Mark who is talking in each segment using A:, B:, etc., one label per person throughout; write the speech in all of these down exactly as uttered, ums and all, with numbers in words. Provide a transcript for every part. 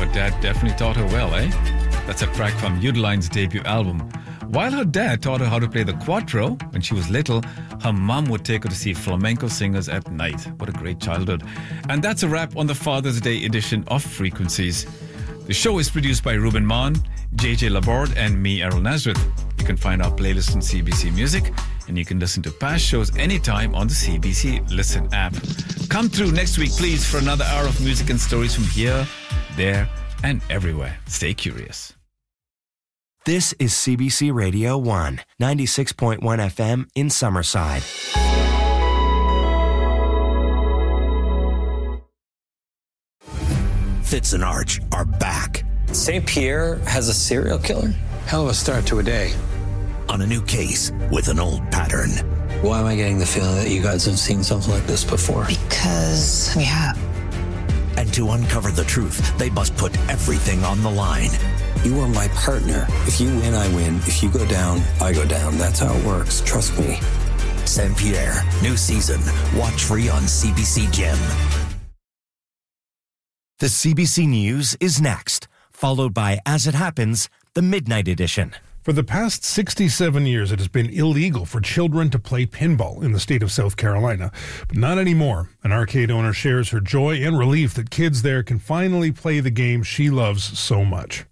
A: dad definitely taught her well, eh? That's a track from Udeline's debut album. While her dad taught her how to play the cuatro when she was little, her mum would take her to see flamenco singers at night. What a great childhood. And that's a wrap on the Father's Day edition of Frequencies. The show is produced by Ruben Mann, J J Laborde, and me, Errol Nazareth. You can find our playlist on C B C Music, and you can listen to past shows anytime on the C B C Listen app. Come through next week, please, for another hour of music and stories from here, there, and everywhere. Stay curious.
B: This is C B C Radio one, ninety-six point one F M in Summerside. Fitz and Arch are back.
C: Saint Pierre has a serial killer?
D: Hell of a start to a day.
B: On a new case with an old pattern.
C: Why am I getting the feeling that you guys have seen something like this before?
E: Because we have.
B: And to uncover the truth, they must put everything on the line.
C: You are my partner. If you win, I win. If you go down, I go down. That's how it works. Trust me.
B: Saint Pierre, new season. Watch free on C B C Gem. The C B C News is next, followed by As It Happens, the Midnight Edition.
F: For the past sixty-seven years, it has been illegal for children to play pinball in the state of South Carolina. But not anymore. An arcade owner shares her joy and relief that kids there can finally play the game she loves so much.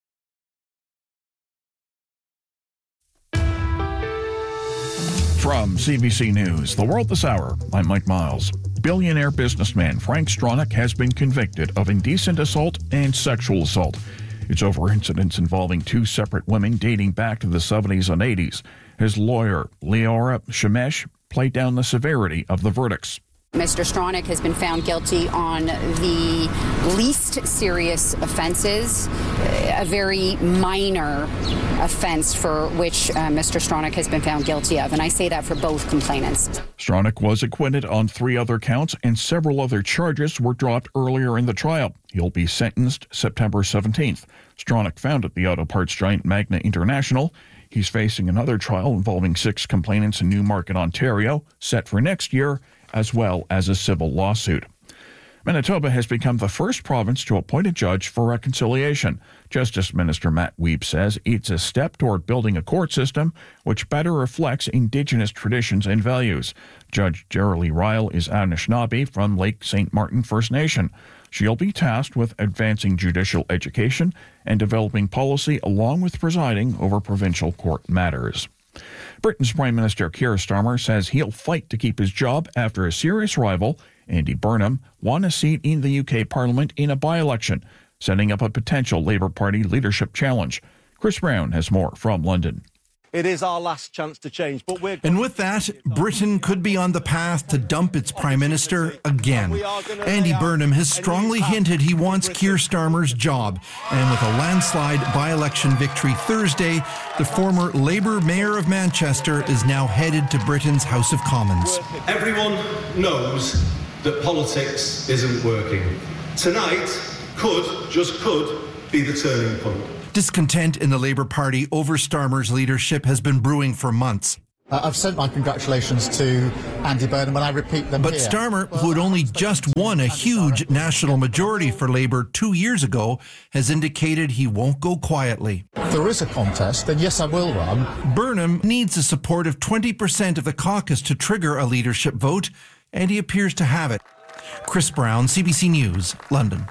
G: From C B C News, The World This Hour, I'm Mike Miles. Billionaire businessman Frank Stronach has been convicted of indecent assault and sexual assault. It's over incidents involving two separate women dating back to the seventies and eighties. His lawyer, Leora Shemesh, played down the severity of the verdicts.
H: Mister Stronach has been found guilty on the least serious offenses, a very minor offense for which uh, Mister Stronach has been found guilty of, and I say that for both complainants.
G: Stronach was acquitted on three other counts, and several other charges were dropped earlier in the trial. He'll be sentenced September seventeenth. Stronach founded the auto parts giant Magna International. He's facing another trial involving six complainants in Newmarket, Ontario, set for next year, as well as a civil lawsuit. Manitoba has become the first province to appoint a judge for reconciliation. Justice Minister Matt Wiebe says it's a step toward building a court system which better reflects Indigenous traditions and values. Judge Jerilee Ryle is Anishinaabe from Lake Saint Martin First Nation. She'll be tasked with advancing judicial education and developing policy along with presiding over provincial court matters. Britain's Prime Minister Keir Starmer says he'll fight to keep his job after a serious rival, Andy Burnham, won a seat in the U K Parliament in a by-election, setting up a potential Labour Party leadership challenge. Chris Brown has more from London.
I: It is our last chance to change, but we're...
J: And with that, Britain could be on the path to dump its Prime Minister again. Andy Burnham has strongly hinted he wants Keir Starmer's job. And with a landslide by-election victory Thursday, the former Labour Mayor of Manchester is now headed to Britain's House of Commons.
K: Everyone knows that politics isn't working. Tonight could, just could, be the turning point.
J: Discontent in the Labour Party over Starmer's leadership has been brewing for months.
L: Uh, I've sent my congratulations to Andy Burnham, and I repeat them
J: But
L: here.
J: Starmer, who had only just won a huge national majority for Labour two years ago, has indicated he won't go quietly.
L: If there is a contest, then yes, I will run.
J: Burnham needs the support of twenty percent of the caucus to trigger a leadership vote, and he appears to have it. Chris Brown, C B C News, London.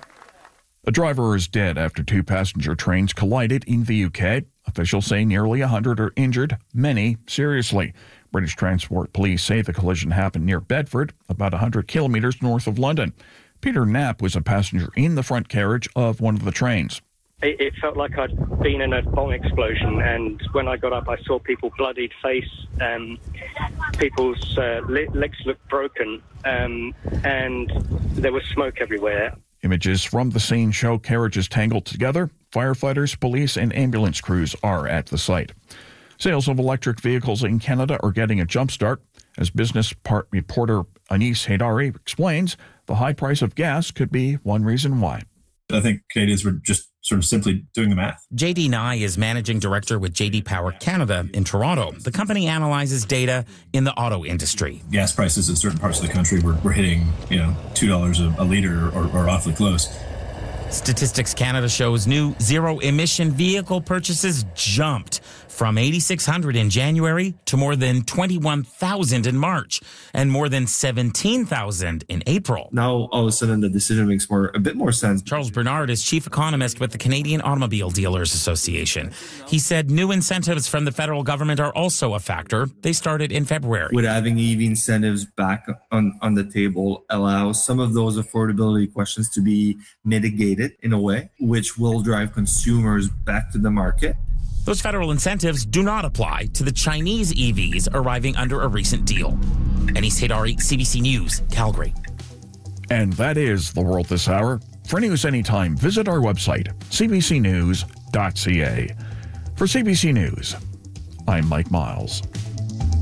G: A driver is dead after two passenger trains collided in the U K. Officials say nearly one hundred are injured, many seriously. British Transport Police say the collision happened near Bedford, about one hundred kilometres north of London. Peter Knapp was a passenger in the front carriage of one of the trains.
M: It, it felt like I'd been in a bomb explosion, and when I got up, I saw people bloodied face, um, people's uh, le- legs looked broken, um, and there was smoke everywhere.
G: Images from the scene show carriages tangled together. Firefighters, police, and ambulance crews are at the site. Sales of electric vehicles in Canada are getting a jump start. As business part reporter Anis Haidari explains, the high price of gas could be one reason why.
N: I think Canadians were just sort of simply doing the math.
O: J D Nye is managing director with J D Power Canada in Toronto. The company analyzes data in the auto industry.
N: Gas prices in certain parts of the country were, were hitting, you know, two dollars a, a litre or, or awfully close.
O: Statistics Canada shows new zero-emission vehicle purchases jumped from eighty-six hundred in January to more than twenty-one thousand in March and more than seventeen thousand in April.
D: Now, all of a sudden, the decision makes more a bit more sense.
O: Charles Bernard is chief economist with the Canadian Automobile Dealers Association. He said new incentives from the federal government are also a factor. They started in February.
D: With having E V incentives back on, on the table allows some of those affordability questions to be mitigated in a way, which will drive consumers back to the market.
O: Those federal incentives do not apply to the Chinese E Vs arriving under a recent deal. Anis Haydari, C B C News, Calgary.
G: And that is The World This Hour. For news anytime, visit our website, c b c news dot c a. For C B C News, I'm Mike Miles.